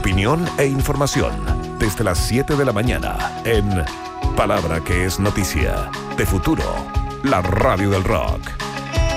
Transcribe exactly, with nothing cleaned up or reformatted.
opinión e información desde las siete de la mañana en Palabra que es noticia, de Futuro, la radio del rock.